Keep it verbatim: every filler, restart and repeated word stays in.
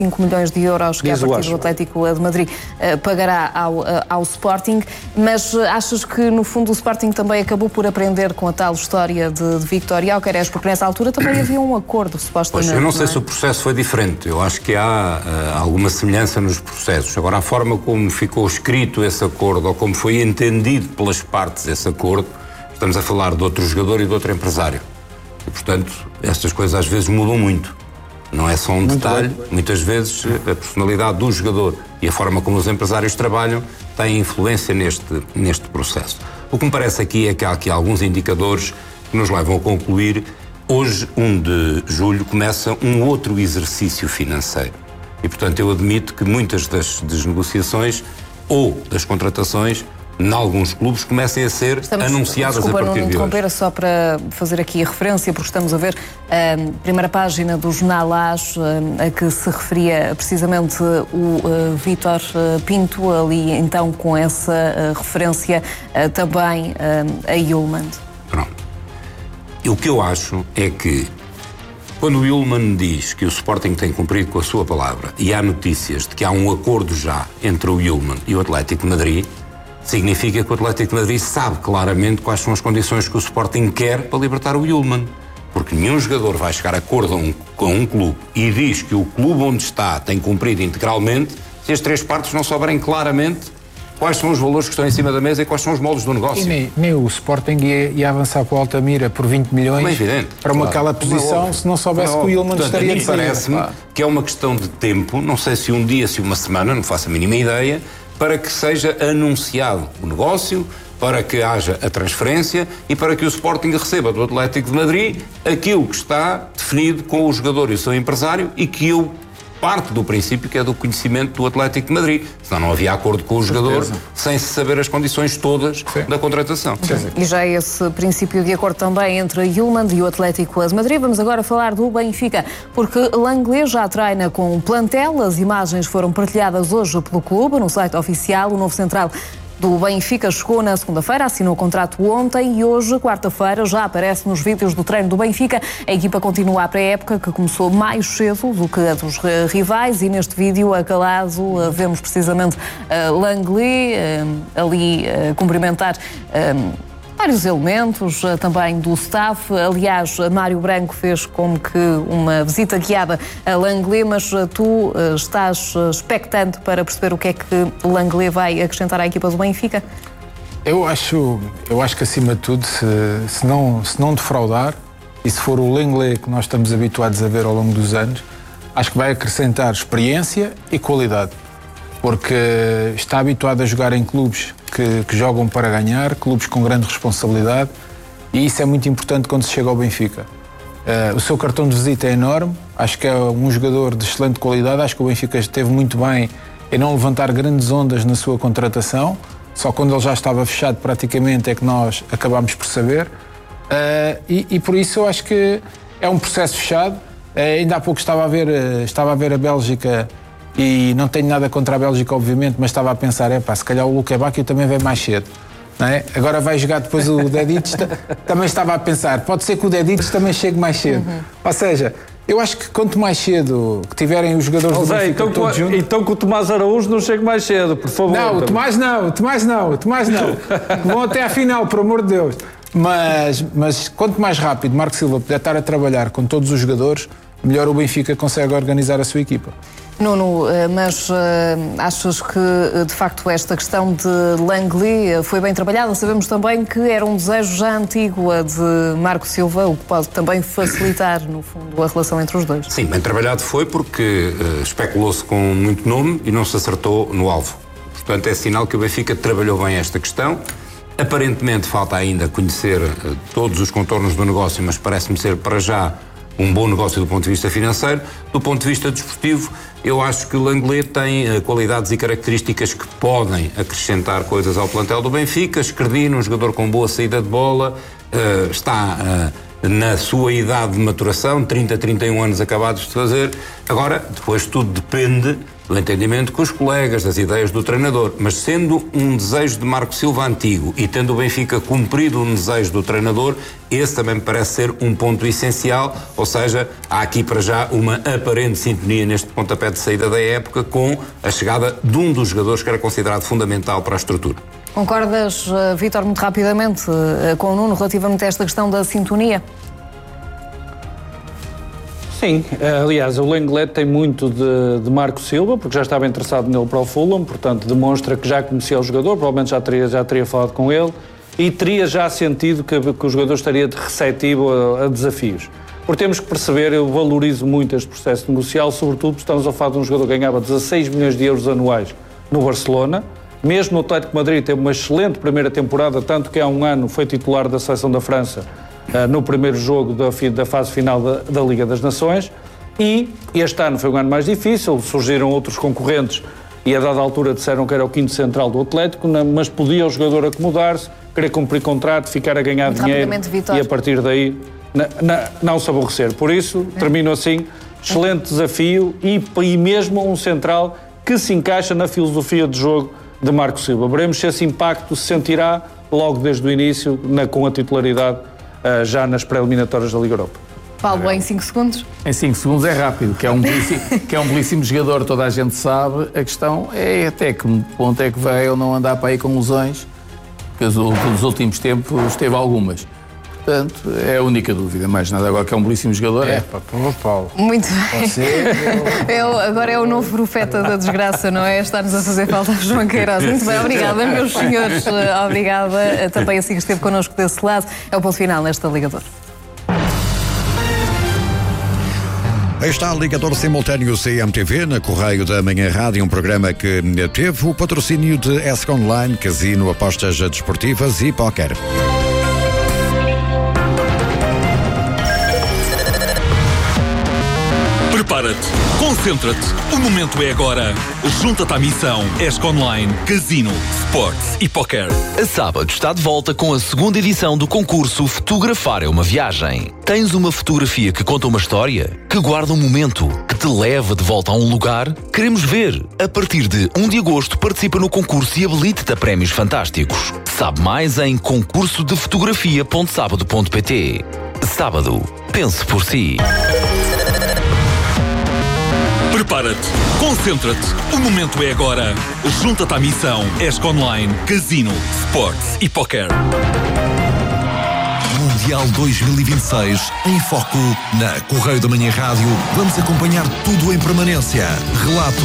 cinco milhões de euros que a partir do Atlético de Madrid uh, pagará ao, uh, ao Sporting, mas uh, achas que no fundo o Sporting também acabou por aprender com a tal história de, de Víctor Gyökeres, porque nessa altura também havia um acordo, supostamente. Pois, eu não sei não é? se o processo foi diferente, eu acho que há uh, alguma semelhança nos processos. Agora, a forma como ficou escrito esse acordo, ou como foi entendido pelas partes esse acordo, estamos a falar de outro jogador e de outro empresário. E, portanto, estas coisas às vezes mudam muito. Não é só um Muito detalhe, bem. muitas vezes a personalidade do jogador e a forma como os empresários trabalham têm influência neste, neste processo. O que me parece aqui é que há aqui alguns indicadores que nos levam a concluir. Hoje, um de julho, começa um outro exercício financeiro. E, portanto, eu admito que muitas das, das negociações ou das contratações em alguns clubes comecem a ser estamos, anunciadas desculpa, a partir não de interromper, hoje. só para fazer aqui a referência, porque estamos a ver a primeira página do jornal AS, a que se referia precisamente o Vítor Pinto, ali então com essa referência também a Yulman. Pronto. E o que eu acho é que quando o Yulman diz que o Sporting tem cumprido com a sua palavra e há notícias de que há um acordo já entre o Yulman e o Atlético de Madrid, significa que o Atlético de Madrid sabe claramente quais são as condições que o Sporting quer para libertar o Yulman. Porque nenhum jogador vai chegar a acordo um, com um clube e diz que o clube onde está tem cumprido integralmente se as três partes não souberem claramente quais são os valores que estão em cima da mesa e quais são os moldes do negócio. E nem, nem o Sporting ia, ia avançar com o Altamira por vinte milhões é evidente, para uma claro, aquela posição é se não soubesse é que o Yulman Portanto, estaria de saída. Parece-me que é uma questão de tempo, não sei se um dia, se uma semana, não faço a mínima ideia, para que seja anunciado o negócio, para que haja a transferência e para que o Sporting receba do Atlético de Madrid aquilo que está definido com o jogador e o seu empresário e que eu parto do princípio que é do conhecimento do Atlético de Madrid. Senão não havia acordo com o jogador sem se saber as condições todas Sim. da contratação. Sim. E já esse princípio de acordo também entre Yulman e o Atlético de Madrid. Vamos agora falar do Benfica, porque Langlais já treina com um plantel. As imagens foram partilhadas hoje pelo clube no site oficial. O novo central do Benfica chegou na segunda-feira, assinou o contrato ontem e hoje, quarta-feira, já aparece nos vídeos do treino do Benfica. A equipa continua a pré-época, que começou mais cedo do que a dos rivais, e neste vídeo, acalado, vemos precisamente uh, Langlais uh, ali uh, cumprimentar uh, vários elementos uh, também do staff. Aliás, Mário Branco fez como que uma visita guiada a Langlais, mas uh, tu uh, estás uh, expectante para perceber o que é que Langlais vai acrescentar à equipa do Benfica? Eu acho, eu acho que acima de tudo, se, se, não, se não defraudar, e se for o Langlais que nós estamos habituados a ver ao longo dos anos, acho que vai acrescentar experiência e qualidade, porque está habituado a jogar em clubes que, que jogam para ganhar, clubes com grande responsabilidade, e isso é muito importante quando se chega ao Benfica. Uh, o seu cartão de visita é enorme, acho que é um jogador de excelente qualidade, acho que o Benfica esteve muito bem em não levantar grandes ondas na sua contratação, só quando ele já estava fechado praticamente é que nós acabámos por saber, uh, e, e por isso eu acho que é um processo fechado. Uh, ainda há pouco estava a ver, uh, estava a ver a Bélgica, e não tenho nada contra a Bélgica, obviamente, mas estava a pensar, é pá, se calhar o Luka Bacchio também vem mais cedo, não é? Agora vai jogar depois o Dedić, também estava a pensar, pode ser que o Dedić também chegue mais cedo. Uhum. Ou seja, eu acho que quanto mais cedo que tiverem os jogadores do Benfica então, todos juntos... Então que o Tomás Araújo não chegue mais cedo, por favor. Não, o Tomás não, o Tomás não, o Tomás não. Vão até à final, por amor de Deus. Mas, mas quanto mais rápido Marco Silva puder estar a trabalhar com todos os jogadores, melhor o Benfica consegue organizar a sua equipa. Nuno, mas uh, achas que, de facto, esta questão de Langlais foi bem trabalhada? Sabemos também que era um desejo já antigo de Marco Silva, o que pode também facilitar, no fundo, a relação entre os dois. Sim, bem trabalhado foi porque uh, especulou-se com muito nome e não se acertou no alvo. Portanto, é sinal que o Benfica trabalhou bem esta questão. Aparentemente falta ainda conhecer uh, todos os contornos do negócio, mas parece-me ser, para já, um bom negócio do ponto de vista financeiro. Do ponto de vista desportivo, eu acho que o Langlais tem uh, qualidades e características que podem acrescentar coisas ao plantel do Benfica. Esquerdino, um jogador com boa saída de bola, uh, está uh, na sua idade de maturação, trinta, trinta e um anos acabados de fazer. Agora, depois tudo depende do entendimento com os colegas, das ideias do treinador. Mas sendo um desejo de Marco Silva antigo e tendo o Benfica cumprido um desejo do treinador, esse também me parece ser um ponto essencial, ou seja, há aqui para já uma aparente sintonia neste pontapé de saída da época com a chegada de um dos jogadores que era considerado fundamental para a estrutura. Concordas, Vítor, muito rapidamente com o Nuno relativamente a esta questão da sintonia? Sim, aliás, o Lenglet tem muito de, de Marco Silva, porque já estava interessado nele para o Fulham, portanto demonstra que já conhecia o jogador, provavelmente já teria, já teria falado com ele e teria já sentido que, que o jogador estaria de receptivo a, a desafios. Porque temos que perceber, eu valorizo muito este processo negocial, sobretudo porque estamos a falar de um jogador que ganhava dezasseis milhões de euros anuais no Barcelona. Mesmo o Atlético de Madrid teve uma excelente primeira temporada, tanto que há um ano foi titular da Seleção da França uh, no primeiro jogo da, da fase final da, da Liga das Nações. E este ano foi um ano mais difícil, surgiram outros concorrentes e a dada altura disseram que era o quinto central do Atlético, mas podia o jogador acomodar-se, querer cumprir contrato, ficar a ganhar muito dinheiro Vitor. E a partir daí na, na, não se aborrecer. Por isso, é. termino assim, excelente desafio e, e mesmo um central que se encaixa na filosofia de jogo de Marco Silva. Veremos se esse impacto se sentirá logo desde o início, na, com a titularidade uh, já nas pré-eliminatórias da Liga Europa. Paulo, em cinco segundos? Em cinco segundos é rápido, que é, um belíssimo, que é um belíssimo jogador, toda a gente sabe. A questão é até que ponto é que vai ele não andar para aí com lesões, porque nos últimos tempos teve algumas. Portanto, é a única dúvida, mais nada. Agora que é um belíssimo jogador, é. É, pá, pô, Paulo. Muito bem. Você, eu... Agora é o novo profeta da desgraça, não é? Está-nos a fazer falta João Queiroz. Muito bem, obrigada, meus senhores. Obrigada. Também assim que esteve connosco desse lado. É o ponto final nesta Ligador. Aí está Ligador Simultâneo C M T V na Correio da Manhã Rádio, um programa que teve o patrocínio de E S C Online, casino, apostas desportivas e póquer. Prepara-te, concentra-te, o momento é agora. Junta-te à missão E S C Online, Casino, Sports e Póquer. A sábado está de volta com a segunda edição do concurso Fotografar é uma Viagem. Tens uma fotografia que conta uma história? Que guarda um momento? Que te leva de volta a um lugar? Queremos ver. A partir de primeiro de agosto participa no concurso e habilita-te a prémios fantásticos. Sabe mais em concurso de fotografia ponto sábado ponto pt. Sábado, pense por si. Prepara-te, concentra-te, o momento é agora. Junta-te à missão E S C Online, Casino, Sports e Póquer. Mundial dois mil e vinte e seis em foco na Correio da Manhã Rádio. Vamos acompanhar tudo em permanência. Relato